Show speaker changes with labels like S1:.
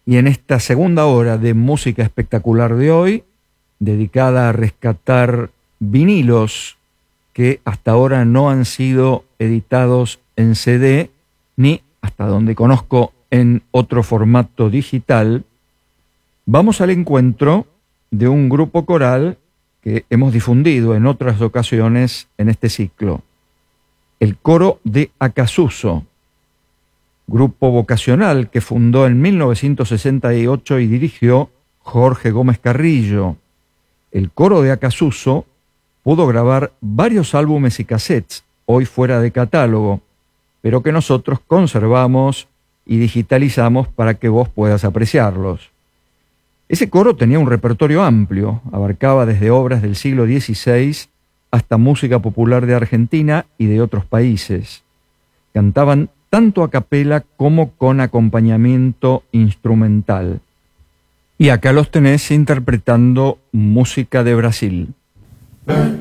S1: Y en esta segunda hora de música espectacular de hoy, dedicada a rescatar vinilos que hasta ahora no han sido editados en CD, ni, hasta donde conozco, en otro formato digital, vamos al encuentro de un grupo coral que hemos difundido en otras ocasiones en este ciclo. El Coro de Acasuso, grupo vocacional que fundó en 1968 y dirigió Jorge Gómez Carrillo. El Coro de Acasuso pudo grabar varios álbumes y cassettes, hoy fuera de catálogo, pero que nosotros conservamos y digitalizamos para que vos puedas apreciarlos. Ese coro tenía un repertorio amplio, abarcaba desde obras del siglo XVI hasta música popular de Argentina y de otros países. Cantaban tanto a capela como con acompañamiento instrumental. Y acá los tenés interpretando música de Brasil.